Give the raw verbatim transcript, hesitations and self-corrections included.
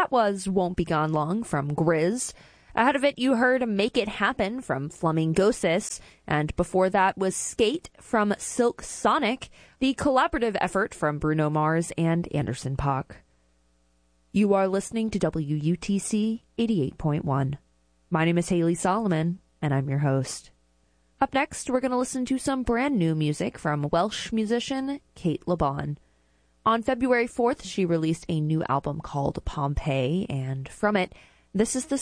That was Won't Be Gone Long from Grizz. Ahead of it, you heard Make It Happen from Flamingosis, and before that was Skate from Silk Sonic, the collaborative effort from Bruno Mars and Anderson .Paak. You are listening to W U T C eighty-eight point one. My name is Haley Solomon, and I'm your host. Up next, we're going to listen to some brand new music from Welsh musician Kate LeBon. On February fourth, she released a new album called Pompeii, and from it, this is the